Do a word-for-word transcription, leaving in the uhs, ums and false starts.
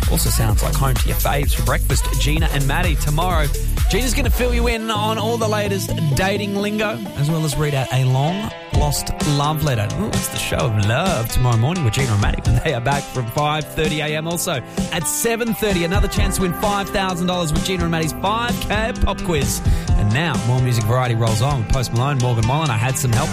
Also sounds like home to your faves for breakfast. Gina and Maddie tomorrow. Gina's going to fill you in on all the latest dating lingo, as well as read out a long lost love letter. Ooh, it's the show of love tomorrow morning with Gina and Maddie when they are back from five thirty a.m. Also at seven thirty, another chance to win five thousand dollars with Gina and Maddie's five K pop quiz. And now more music variety rolls on with Post Malone, Morgan Wallen. I had some help.